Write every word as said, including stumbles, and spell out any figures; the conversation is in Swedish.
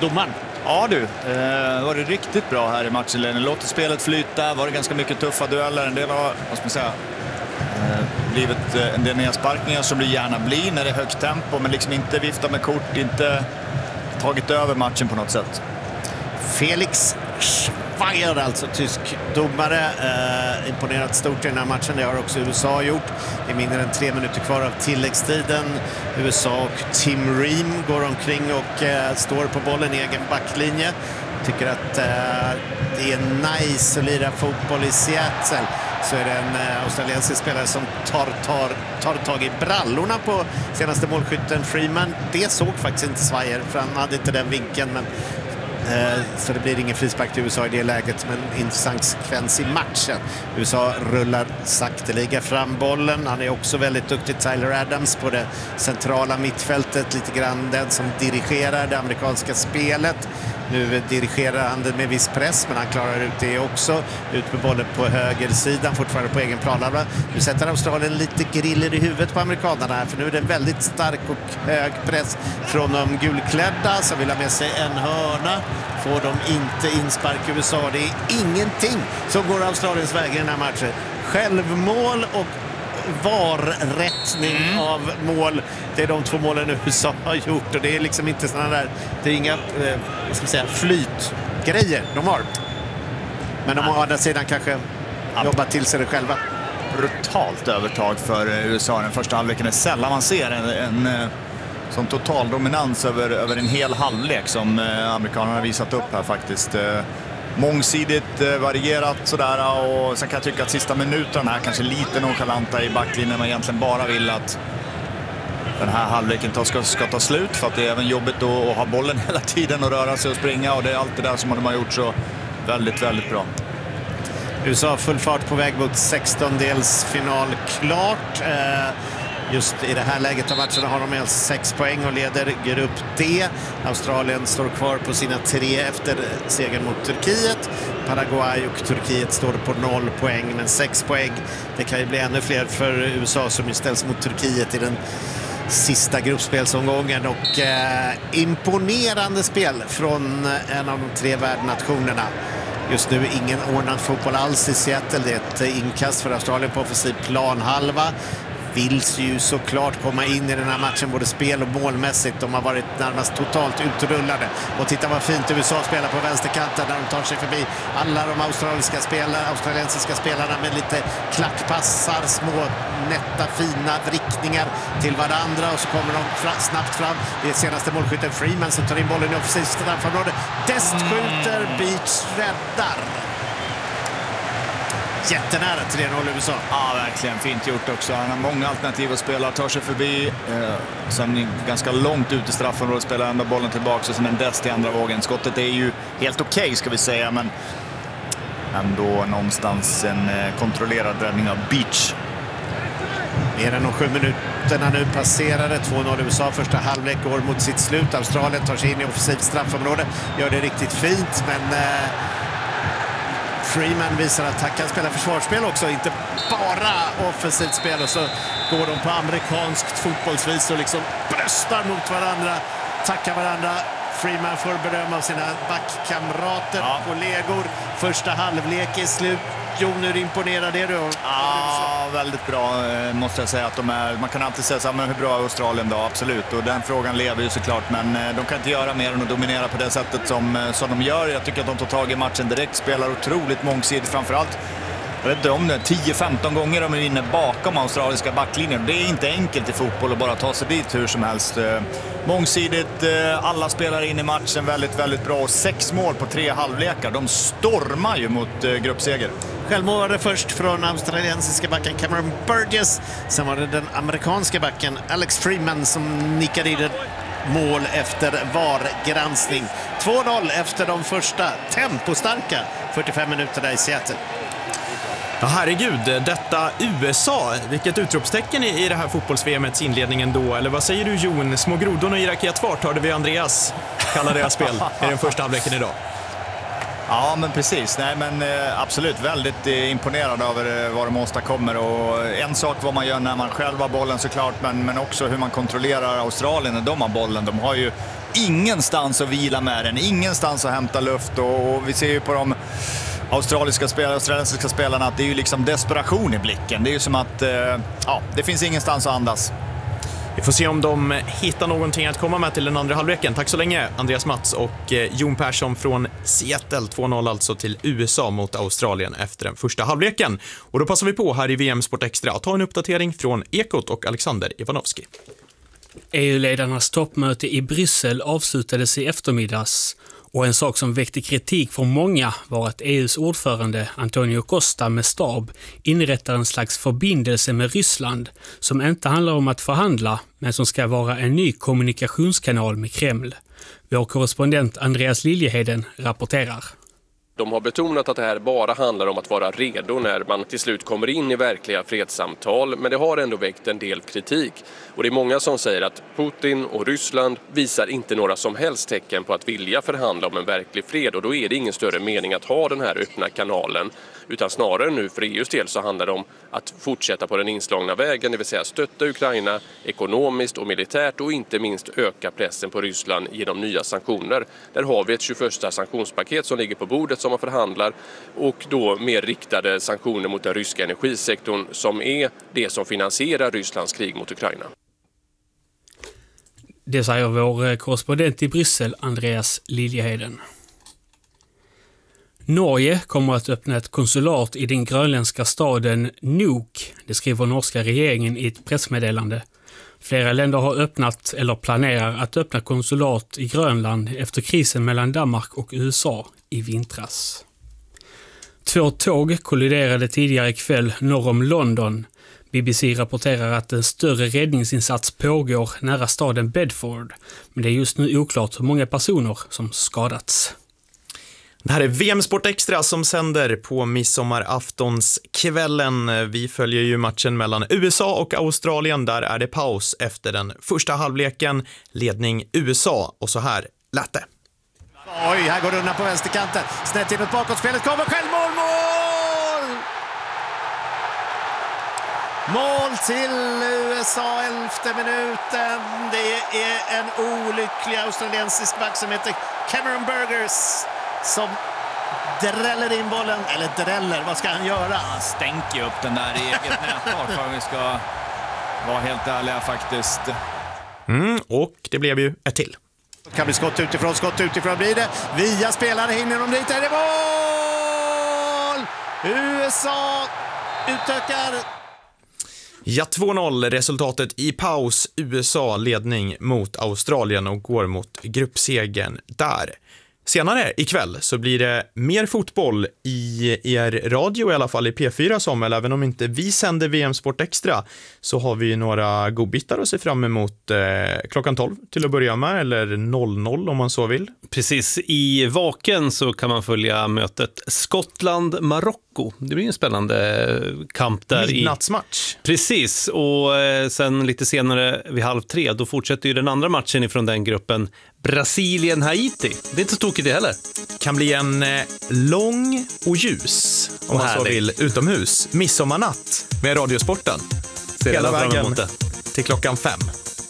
domaren. Ja du, eh, var det riktigt bra här i matchen. Låter spelet flyta, var det ganska mycket tuffa dueller. En del har, vad ska man säga, eh, blivit eh, en del nedsparkningar som det gärna blir när det är högt tempo. Men liksom inte vifta med kort, inte tagit över matchen på något sätt. Felix Schweier, alltså tysk domare, eh, imponerat stort i den här matchen. Det har också U S A gjort. Det är mindre än tre minuter kvar av tilläggstiden. U S A och Tim Ream går omkring och eh, står på bollen i egen backlinje. Tycker att eh, det är nice att lira fotboll i Seattle. Så är det en eh, australiensisk spelare som tar, tar, tar tag i brallorna på senaste målskytten Freeman. Det såg faktiskt inte Schweier, för han hade inte den vinkeln, men så det blir ingen frispark till U S A i det läget, men en intressant sekvens i matchen. U S A rullar sakteliga fram bollen. Han är också väldigt duktig, Tyler Adams, på det centrala mittfältet. Lite grann den som dirigerar det amerikanska spelet. Nu dirigerar han det med viss press, men han klarar ut det också. Ut med bollen på högersidan, fortfarande på egen planhalva. Nu sätter Australien lite griller i huvudet på amerikanerna här, för nu är det en väldigt stark och hög press från de gulklädda som vill ha med sig en hörna. Får de inte inspark U S A. Det är ingenting som går Australiens väg i den här matchen. Självmål och varrättning mm. av mål. Det är de två målen U S A har gjort, och det är liksom inte sådana där, det är inga eh, vad ska man säga, flytgrejer de har. Men de har å andra sidan kanske jobbat till sig det själva. Brutalt övertag för U S A den första halvleken. Är sällan man ser en, en, en som total dominans över, över en hel halvlek som eh, amerikanerna har visat upp här faktiskt. Eh, mångsidigt eh, varierat sådär, och sen kan jag tycka att sista minuterna här kanske lite nonchalanta i backlinjen. Man egentligen bara vill att den här halvleken ta, ska, ska ta slut, för att det är även jobbigt att, att ha bollen hela tiden och röra sig och springa, och det är allt det där som de har gjort så väldigt, väldigt bra. U S A full fart på väg mot sextondelsfinal klart. Eh, Just i det här läget av matcherna har de med sex poäng och leder grupp D. Australien står kvar på sina tre efter segern mot Turkiet. Paraguay och Turkiet står på noll poäng, men sex poäng. Det kan ju bli ännu fler för U S A som ställs mot Turkiet i den sista gruppspelsomgången. Och eh, imponerande spel från en av de tre värdnationerna. Just nu ingen ordnad fotboll alls i Seattle. Det är ett inkast för Australien på offensiv planhalva. Vill ju såklart komma in i den här matchen både spel och målmässigt. De har varit närmast totalt utrullade. Och titta vad fint U S A spelar på vänsterkanten när de tar sig förbi alla de australiska spelare, australiensiska spelarna med lite klackpassar, små nätta fina vrickningar till varandra, och så kommer de fra, snabbt fram. Det är senaste målskytten Freeman som tar in bollen i offensivt straffområde. Dest skjuter, Beach räddar. Jättenära tre noll U S A. Ja, verkligen fint gjort också. Han har många alternativ att spela, tar sig förbi. Eh, sen ganska långt ut i straffområdet, spelar ändå bollen tillbaka, och sen en dest i andra vågen. Skottet är ju helt okej okay, ska vi säga, men ändå någonstans en eh, kontrollerad räddning av Beach. Mer än de sju minuterna nu passerade. två noll U S A. Första halvlek går mot sitt slut. Australien tar sig in i offensivt straffområde. Gör det riktigt fint, men Eh, Freeman visar att han kan spela försvarsspel också, inte bara offensivt spel, och så går de på amerikanskt fotbollsvis och liksom bröstar mot varandra, tackar varandra. Freeman får beröm av sina backkamrater, ja. kollegor. Första halvlek är slut. Jo, nu imponerar det du. Ja, väldigt bra måste jag säga att de är. Man kan alltid säga så här, men hur bra är Australien då? Absolut, och den frågan lever ju såklart, men de kan inte göra mer än att dominera på det sättet som, som de gör. Jag tycker att de tar tag i matchen direkt, spelar otroligt mångsidigt, framförallt jag vet inte om det, tio femton gånger de är inne bakom australiska backlinjen. Det är inte enkelt i fotboll att bara ta sig dit hur som helst. Mångsidigt, alla spelar in i matchen väldigt, väldigt bra. Och sex mål på tre halvlekar. De stormar ju mot gruppseger. Självmål först från australiensiska backen Cameron Burgess. Sen var det den amerikanska backen Alex Freeman som nickade i det mål efter V A R-granskning. två noll efter de första tempostarka fyrtiofem minuterna i Seattle. Ja, herregud, detta U S A, vilket utropstecken i det här fotbolls-V M-ets inledningen då, eller vad säger du Jon? Små grodorna i raketfart hörde vi Andreas kalla deras spel i den första halvleken idag. Ja, men precis. Nej, men eh, absolut väldigt eh, imponerad över eh, vad de åstadkommer, och en sak vad man gör när man själv har bollen såklart, men, men också hur man kontrollerar Australien när de har bollen. De har ju ingenstans att vila med den, ingenstans att hämta luft. Och, och vi ser ju på de australiska spelare, australiska spelarna att det är ju liksom desperation i blicken. Det är ju som att eh, ja, det finns ingenstans att andas. Vi får se om de hittar någonting att komma med till den andra halvleken. Tack så länge, Andreas Mats och Jon Persson från Seattle. två noll alltså till U S A mot Australien efter den första halvleken. Och då passar vi på här i V M Sport Extra att ta en uppdatering från Ekot och Alexander Ivanovski. E U-ledarnas toppmöte i Bryssel avslutades i eftermiddags. Och en sak som väckte kritik från många var att E U:s ordförande Antonio Costa med stab inrättar en slags förbindelse med Ryssland som inte handlar om att förhandla men som ska vara en ny kommunikationskanal med Kreml. Vår korrespondent Andreas Liljeheden rapporterar. De har betonat att det här bara handlar om att vara redo när man till slut kommer in i verkliga fredssamtal, men det har ändå väckt en del kritik. Och det är många som säger att Putin och Ryssland visar inte några som helst tecken på att vilja förhandla om en verklig fred, och då är det ingen större mening att ha den här öppna kanalen. Utan snarare nu för E U:s del så handlar det om att fortsätta på den inslagna vägen, det vill säga stötta Ukraina ekonomiskt och militärt och inte minst öka pressen på Ryssland genom nya sanktioner. Där har vi ett tjugoförsta sanktionspaket som ligger på bordet som man förhandlar, och då mer riktade sanktioner mot den ryska energisektorn som är det som finansierar Rysslands krig mot Ukraina. Det säger vår korrespondent i Bryssel, Andreas Liljeheden. Norge kommer att öppna ett konsulat i den grönländska staden Nuuk, det skriver norska regeringen i ett pressmeddelande. Flera länder har öppnat eller planerar att öppna konsulat i Grönland efter krisen mellan Danmark och U S A i vintras. Två tåg kolliderade tidigare ikväll norr om London. B B C rapporterar att en större räddningsinsats pågår nära staden Bedford, men det är just nu oklart hur många personer som skadats. Det här är V M Sport Extra som sänder på midsommaraftonskvällen. Vi följer ju matchen mellan U S A och Australien. Där är det paus efter den första halvleken. Ledning U S A, och så här lät det. Oj, här går undan på vänsterkanten. Snett in åt bakåtspelet, kommer självmål, mål! Mål till U S A, elfte minuten. Det är en olycklig australiensisk back som heter Cameron Burgers som dräller in bollen, eller dräller, vad ska han göra? Han stänker ju upp den där i eget nättak, för vi ska vara helt ärliga faktiskt. Mm, och det blev ju ett till. Det kan bli skott utifrån, skott utifrån blir det. Via spelare hinner de dit, är det mål! U S A utökar. Ja, två noll resultatet i paus. U S A ledning mot Australien och går mot gruppsegern där. Senare ikväll så blir det mer fotboll i er radio, i alla fall i P fyra, som eller även om inte vi sänder V M Sport Extra så har vi några godbitar att se fram emot eh, klockan tolv till att börja med, eller noll noll om man så vill. Precis, i Vaken så kan man följa mötet Skottland-Marocko. Det blir en spännande kamp där. Midnattsmatch. I... Precis, och eh, sen lite senare vid halv tre då fortsätter ju den andra matchen ifrån den gruppen, Brasilien-Haiti. Det är inte så tokigt det heller. Kan bli en eh, lång och ljus, om man så vill, utomhus. Midsommarnatt med Radiosporten. Hela vägen till klockan fem.